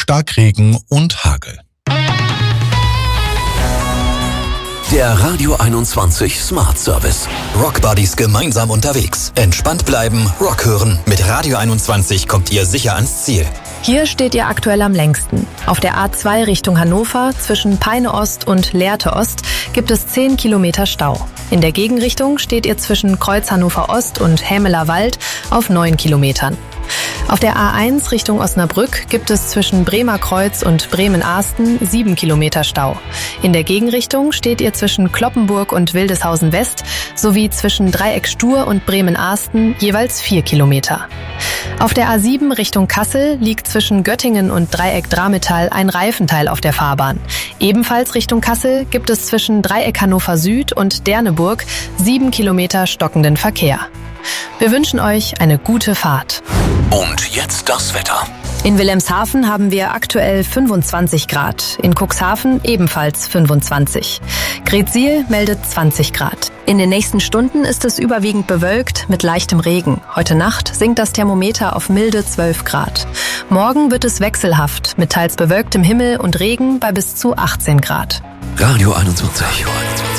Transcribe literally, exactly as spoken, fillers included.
Starkregen und Hagel. Der Radio einundzwanzig Smart Service. Rockbuddies gemeinsam unterwegs. Entspannt bleiben, Rock hören. Mit Radio einundzwanzig kommt ihr sicher ans Ziel. Hier steht ihr aktuell am längsten. Auf der A zwei Richtung Hannover zwischen Peine Ost und Lehrte Ost gibt es zehn Kilometer Stau. In der Gegenrichtung steht ihr zwischen Kreuz Hannover Ost und Hämeler Wald auf neun Kilometern. Auf der A eins Richtung Osnabrück gibt es zwischen Bremer Kreuz und Bremen-Ahsten sieben Kilometer Stau. In der Gegenrichtung steht ihr zwischen Kloppenburg und Wildeshausen West sowie zwischen Dreieck Stur und Bremen-Ahsten jeweils vier Kilometer. Auf der A sieben Richtung Kassel liegt zwischen Göttingen und Dreieck Drametal ein Reifenteil auf der Fahrbahn. Ebenfalls Richtung Kassel gibt es zwischen Dreieck Hannover Süd und Derneburg sieben Kilometer stockenden Verkehr. Wir wünschen euch eine gute Fahrt. Und jetzt das Wetter. In Wilhelmshaven haben wir aktuell fünfundzwanzig Grad, in Cuxhaven ebenfalls fünfundzwanzig. Greetsiel meldet zwanzig Grad. In den nächsten Stunden ist es überwiegend bewölkt mit leichtem Regen. Heute Nacht sinkt das Thermometer auf milde zwölf Grad. Morgen wird es wechselhaft mit teils bewölktem Himmel und Regen bei bis zu achtzehn Grad. Radio einundzwanzig.